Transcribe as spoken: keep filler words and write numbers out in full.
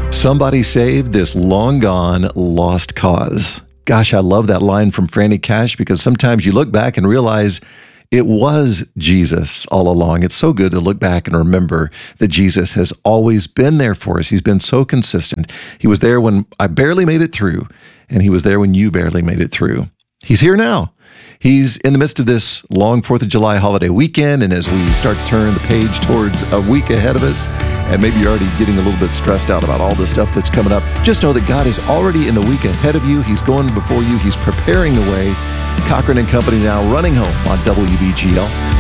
Somebody saved this long gone lost cause. Gosh, I love that line from Franny Cash because sometimes you look back and realize it was Jesus all along. It's so good to look back and remember that Jesus has always been there for us. He's been so consistent. He was there when I barely made it through, and he was there when you barely made it through. He's here now. He's in the midst of this long fourth of July holiday weekend, and as we start to turn the page towards a week ahead of us, and maybe you're already getting a little bit stressed out about all the stuff that's coming up, just know that God is already in the week ahead of you. He's going before you. He's preparing the way. Cochran and Company now running home on W B G L.